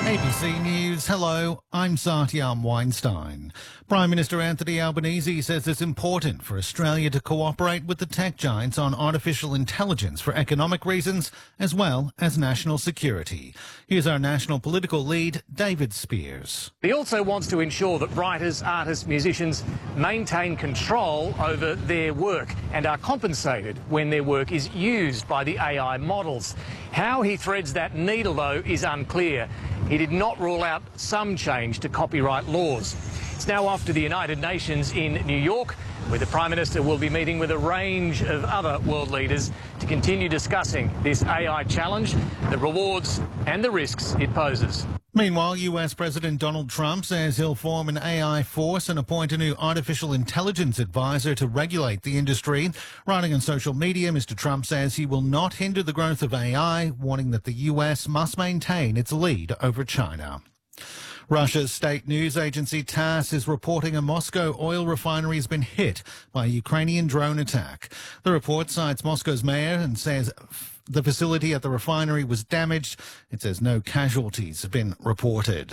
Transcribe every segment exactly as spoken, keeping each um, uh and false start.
A B C News, hello, I'm Satyam Weinstein. Prime Minister Anthony Albanese says it's important for Australia to cooperate with the tech giants on artificial intelligence for economic reasons as well as national security. Here's our national political lead, David Spears. He also wants to ensure that writers, artists, musicians maintain control over their work and are compensated when their work is used by the A I models. How he threads that needle, though, is unclear. He did not rule out some change to copyright laws. It's now off to the United Nations in New York, where the Prime Minister will be meeting with a range of other world leaders to continue discussing this A I challenge, the rewards and the risks it poses. Meanwhile, U S President Donald Trump says he'll form an A I force and appoint a new artificial intelligence advisor to regulate the industry. Writing on social media, Mister Trump says he will not hinder the growth of A I, warning that the U S must maintain its lead over China. Russia's state news agency TASS is reporting a Moscow oil refinery has been hit by a Ukrainian drone attack. The report cites Moscow's mayor and says the facility at the refinery was damaged. It says no casualties have been reported.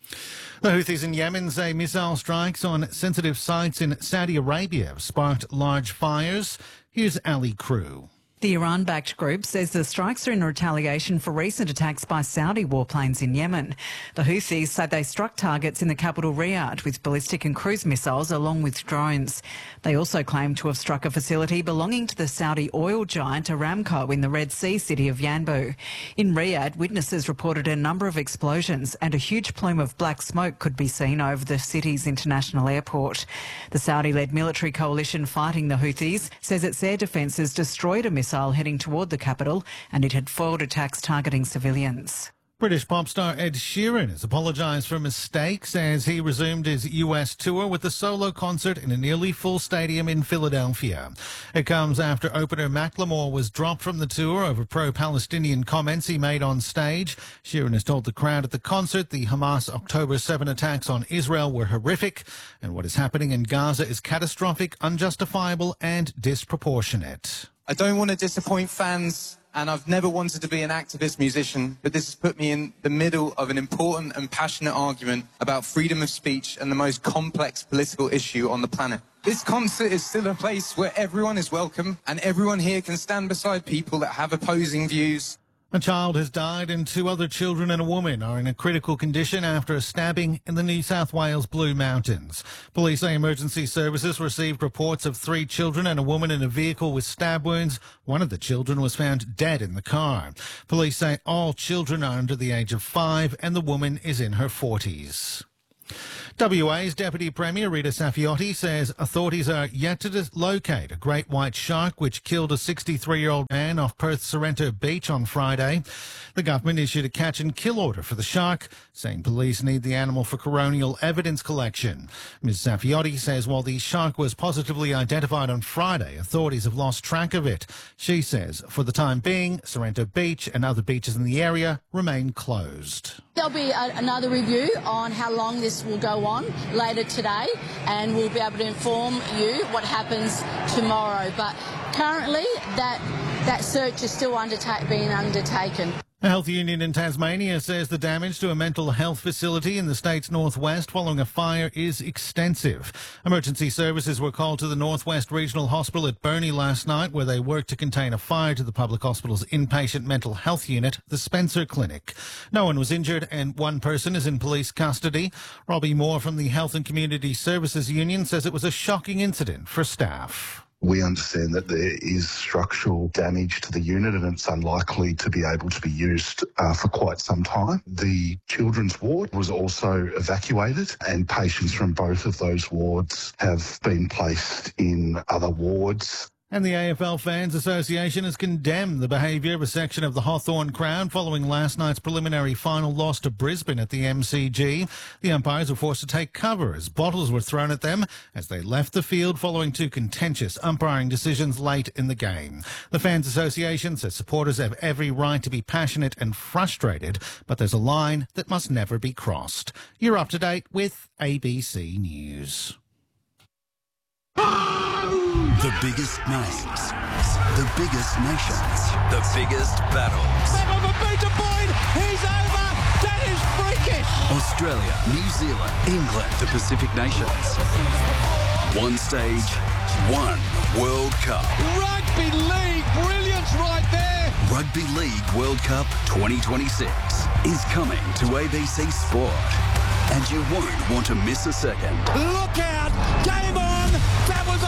The Houthis in Yemen say missile strikes on sensitive sites in Saudi Arabia have sparked large fires. Here's Ali Crew. The Iran-backed group says the strikes are in retaliation for recent attacks by Saudi warplanes in Yemen. The Houthis say they struck targets in the capital Riyadh with ballistic and cruise missiles along with drones. They also claim to have struck a facility belonging to the Saudi oil giant Aramco in the Red Sea city of Yanbu. In Riyadh, witnesses reported a number of explosions and a huge plume of black smoke could be seen over the city's international airport. The Saudi-led military coalition fighting the Houthis says its air defences destroyed a missile heading toward the capital, and it had foiled attacks targeting civilians. British pop star Ed Sheeran has apologised for mistakes as he resumed his U S tour with a solo concert in a nearly full stadium in Philadelphia. It comes after opener Macklemore was dropped from the tour over pro-Palestinian comments he made on stage. Sheeran has told the crowd at the concert the Hamas October seventh attacks on Israel were horrific and what is happening in Gaza is catastrophic, unjustifiable and disproportionate. I don't want to disappoint fans, and I've never wanted to be an activist musician, but this has put me in the middle of an important and passionate argument about freedom of speech and the most complex political issue on the planet. This concert is still a place where everyone is welcome, and everyone here can stand beside people that have opposing views. A child has died and two other children and a woman are in a critical condition after a stabbing in the New South Wales Blue Mountains. Police say emergency services received reports of three children and a woman in a vehicle with stab wounds. One of the children was found dead in the car. Police say all children are under the age of five and the woman is in her forties. W A's Deputy Premier Rita Saffioti says authorities are yet to locate a great white shark which killed a sixty-three-year-old man off Perth's Sorrento Beach on Friday. The government issued a catch and kill order for the shark, saying police need the animal for coronial evidence collection. Miz Saffioti says while the shark was positively identified on Friday, authorities have lost track of it. She says for the time being, Sorrento Beach and other beaches in the area remain closed. There'll be a, another review on how long this will go on later today, and we'll be able to inform you what happens tomorrow. But currently, that that search is still undertake, being undertaken. A health union in Tasmania says the damage to a mental health facility in the state's northwest following a fire is extensive. Emergency services were called to the Northwest Regional Hospital at Burnie last night, where they worked to contain a fire to the public hospital's inpatient mental health unit, the Spencer Clinic. No one was injured and one person is in police custody. Robbie Moore from the Health and Community Services Union says it was a shocking incident for staff. We understand that there is structural damage to the unit and it's unlikely to be able to be used uh, for quite some time. The children's ward was also evacuated and patients from both of those wards have been placed in other wards. And the A F L Fans Association has condemned the behaviour of a section of the Hawthorn crowd following last night's preliminary final loss to Brisbane at the M C G. The umpires were forced to take cover as bottles were thrown at them as they left the field following two contentious umpiring decisions late in the game. The Fans Association says supporters have every right to be passionate and frustrated, but there's a line that must never be crossed. You're up to date with A B C News. The biggest names, the biggest nations, the biggest battles. Of a beater point, he's over. That is freaky. Australia, New Zealand, England, the Pacific Nations. One stage, one World Cup. Rugby League, brilliance right there. Rugby League World Cup twenty twenty-six is coming to A B C Sport. And you won't want to miss a second. Look out! Game on! That was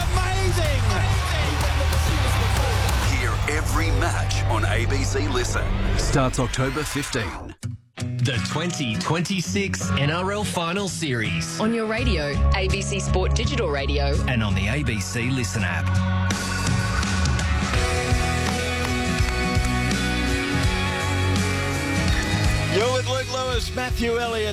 amazing! Hear every match on A B C Listen. Starts October fifteenth. The twenty twenty-six N R L Final Series. On your radio, A B C Sport Digital Radio. And on the A B C Listen app. You're with Luke Lewis, Matthew Elliott,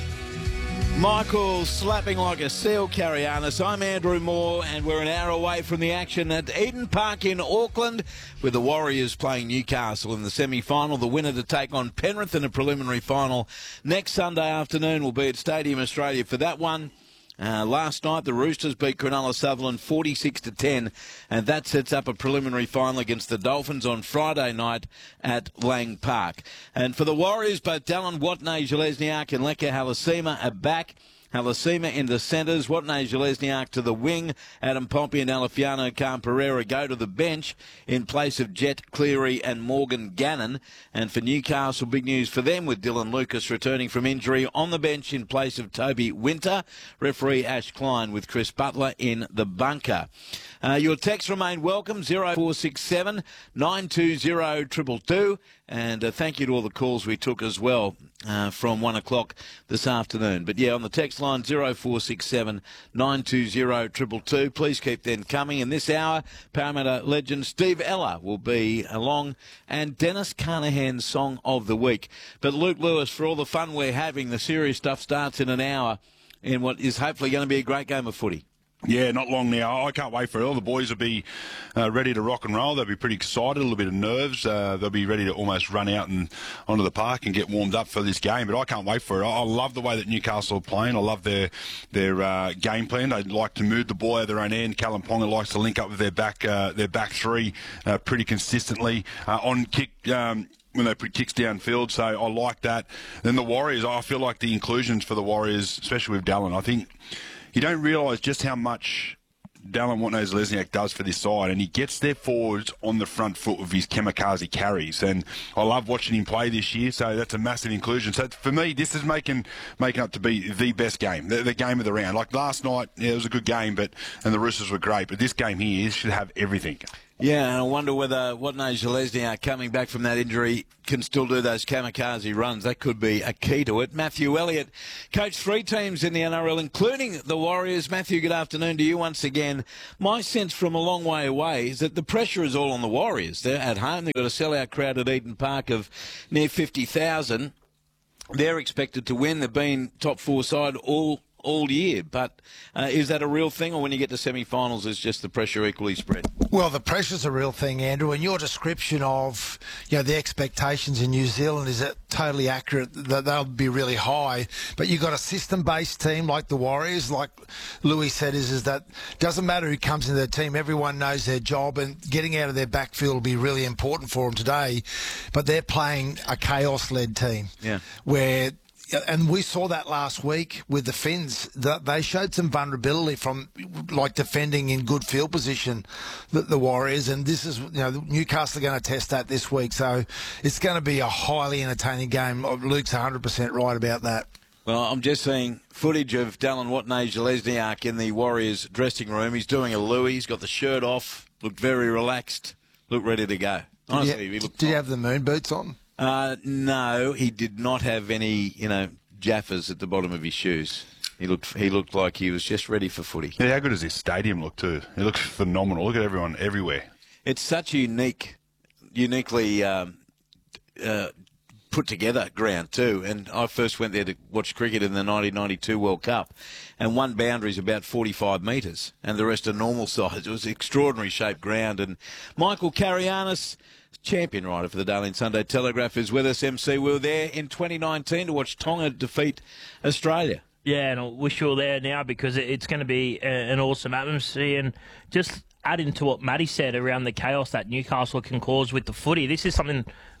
Michael slapping like a seal, Carianis. I'm Andrew Moore, and we're an hour away from the action at Eden Park in Auckland, with the Warriors playing Newcastle in the semi-final. The winner to take on Penrith in a preliminary final next Sunday afternoon will be at Stadium Australia for that one. Uh, last night, the Roosters beat Cronulla Sutherland forty-six to ten, and that sets up a preliminary final against the Dolphins on Friday night at Lang Park. And for the Warriors, both Dallin Watene-Zelezniak and Leka Halasima are back. Halasima in the centres, Watene-Zelezniak to the wing, Adam Pompey and Alefiano Khan-Pereira go to the bench in place of Jet Cleary and Morgan Gannon. And for Newcastle, big news for them with Dylan Lucas returning from injury on the bench in place of Toby Winter. Referee Ash Klein with Chris Butler in the bunker. Uh, your texts remain welcome, zero four six seven, nine two zero, two two two. And uh, thank you to all the calls we took as well uh, from one o'clock this afternoon. But yeah, on the text line, zero four six seven, nine two zero, two two two. Please keep them coming. In this hour, Parramatta legend Steve Ella will be along, and Dennis Carnahan's Song of the Week. But Luke Lewis, for all the fun we're having, the serious stuff starts in an hour in what is hopefully going to be a great game of footy. Yeah, not long now. I can't wait for it. All the boys will be uh, ready to rock and roll. They'll be pretty excited, a little bit of nerves. Uh, they'll be ready to almost run out and onto the park and get warmed up for this game. But I can't wait for it. I, I love the way that Newcastle are playing. I love their their uh, game plan. They like to move the ball out of their own end. Callum Ponga likes to link up with their back uh, their back three uh, pretty consistently uh, on kick. Um, when they put kicks downfield, so I like that. Then the Warriors, I feel like the inclusions for the Warriors, especially with Dallin, I think you don't realise just how much Dallin Watene-Zelezniak does for this side, and he gets their forwards on the front foot with his kamikaze carries, and I love watching him play this year, so that's a massive inclusion. So for me, this is making making up to be the best game, the, the game of the round. Like last night, yeah, it was a good game, but and the Roosters were great, but this game here should have everything. Yeah, and I wonder whether Watene-Zelezniak, coming back from that injury, can still do those kamikaze runs. That could be a key to it. Matthew Elliott coached three teams in the N R L, including the Warriors. Matthew, good afternoon to you once again. My sense from a long way away is that the pressure is all on the Warriors. They're at home. They've got a sellout crowd at Eden Park of near fifty thousand. They're expected to win. They've been top four side all all year, but uh, is that a real thing, or when you get to semi-finals is just the pressure equally spread? Well, the pressure's a real thing, Andrew, and your description of, you know, the expectations in New Zealand is totally accurate, that they'll be really high, but you've got a system-based team like the Warriors, like Louis said, is, is that doesn't matter who comes into their team, everyone knows their job, and getting out of their backfield will be really important for them today, but they're playing a chaos-led team, yeah, where... And we saw that last week with the Finns. That they showed some vulnerability from, like, defending in good field position, the, the Warriors. And this is, you know, Newcastle are going to test that this week. So it's going to be a highly entertaining game. Luke's one hundred percent right about that. Well, I'm just seeing footage of Dallin Watene-Zelezniak in the Warriors dressing room. He's doing a Louis. He's got the shirt off. Looked very relaxed. Looked ready to go. Honestly, did he looked. Did he have the moon boots on? Uh, no, he did not have any, you know, jaffas at the bottom of his shoes. He looked he looked like he was just ready for footy. Yeah, how good does this stadium look too? It looks phenomenal. Look at everyone everywhere. It's such a unique, uniquely um, uh, put together ground too. And I first went there to watch cricket in the nineteen ninety-two World Cup, and one boundary is about forty-five metres, and the rest are normal size. It was an extraordinary shaped ground. And Michael Carianis, champion writer for the Darling Sunday Telegraph, is with us. M C, we were there in twenty nineteen to watch Tonga defeat Australia. Yeah, and I wish you were there now because it's going to be an awesome atmosphere. And just adding to what Matty said around the chaos that Newcastle can cause with the footy, this is something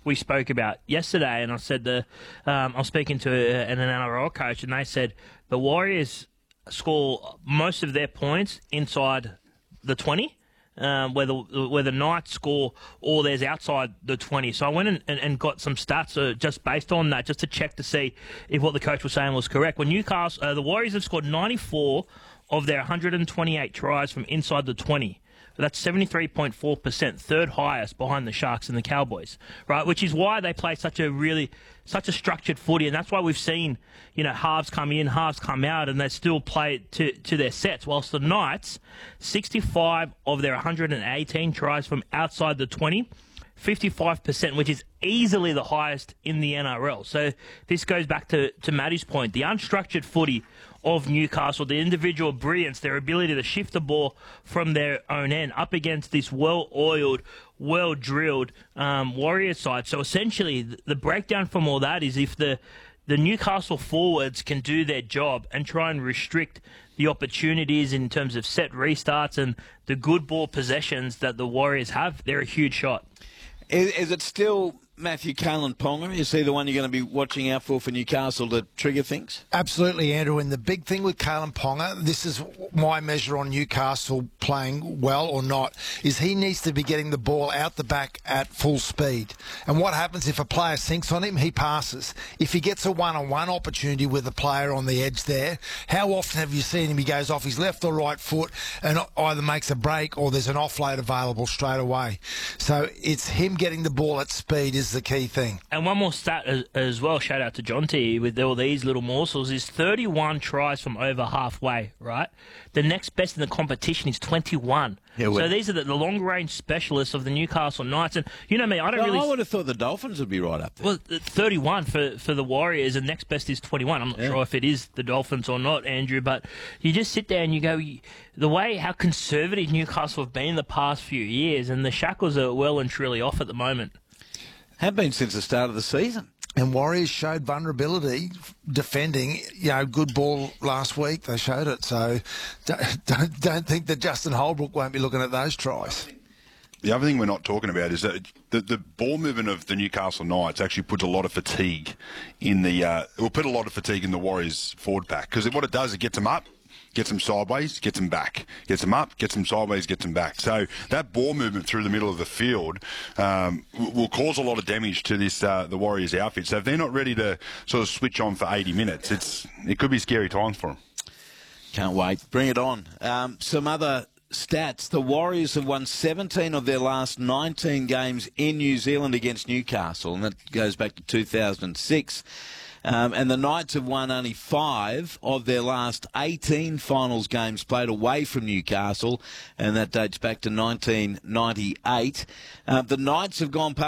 we spoke about yesterday, and I said the um, I was speaking to a, an N R L coach, and they said the Warriors score most of their points inside the twenty, um, where the where the Knights score all theirs outside the twenty. So I went and, and, and got some stats uh, just based on that, just to check to see if what the coach was saying was correct. When Newcastle, uh, the Warriors have scored ninety-four of their one hundred twenty-eight tries from inside the twenty. That's seventy-three point four percent, third highest behind the Sharks and the Cowboys, right? Which is why they play such a really, such a structured footy, and that's why we've seen, you know, halves come in, halves come out, and they still play to, to their sets. Whilst the Knights, sixty-five of their one hundred eighteen tries from outside the twenty, fifty-five percent, which is easily the highest in the N R L. So this goes back to, to Matty's point. The unstructured footy of Newcastle, the individual brilliance, their ability to shift the ball from their own end up against this well-oiled, well-drilled um, Warriors side. So essentially, the breakdown from all that is if the, the Newcastle forwards can do their job and try and restrict the opportunities in terms of set restarts and the good ball possessions that the Warriors have, they're a huge shot. Is, is it still Matthew Kalyn Ponga? Is he the one you're going to be watching out for for Newcastle to trigger things? Absolutely, Andrew. And the big thing with Kalyn Ponga, this is my measure on Newcastle playing well or not, is he needs to be getting the ball out the back at full speed. And what happens if a player sinks on him? He passes. If he gets a one-on-one opportunity with a player on the edge there, how often have you seen him? He goes off his left or right foot and either makes a break or there's an offload available straight away. So it's him getting the ball at speed is the key thing. And one more stat as, as well, shout out to John T with all these little morsels, is thirty-one tries from over halfway, right? The next best in the competition is twenty-one. Yeah, so these are the, the long-range specialists of the Newcastle Knights. And you know me, I don't well, really... I would have thought the Dolphins would be right up there. Well, thirty-one for, for the Warriors, and next best is twenty-one. I'm not yeah. sure if it is the Dolphins or not, Andrew, but you just sit there and you go, the way how conservative Newcastle have been the past few years, and the shackles are well and truly off at the moment. Have been since the start of the season. And Warriors showed vulnerability defending, you know, good ball last week. They showed it. So don't, don't, don't think that Justin Holbrook won't be looking at those tries. The other thing we're not talking about is that the, the ball movement of the Newcastle Knights actually puts a lot of fatigue in the, uh, it will put a lot of fatigue in the Warriors forward pack, because what it does, it gets them up, gets them sideways, gets them back. Gets them up, gets them sideways, gets them back. So that ball movement through the middle of the field um, will cause a lot of damage to this uh, the Warriors outfit. So if they're not ready to sort of switch on for eighty minutes, it's it could be scary times for them. Can't wait. Bring it on. Um, some other stats. The Warriors have won seventeen of their last nineteen games in New Zealand against Newcastle, and that goes back to two thousand six. Um, and the Knights have won only five of their last eighteen finals games played away from Newcastle, and that dates back to nineteen ninety-eight. Uh, the Knights have gone past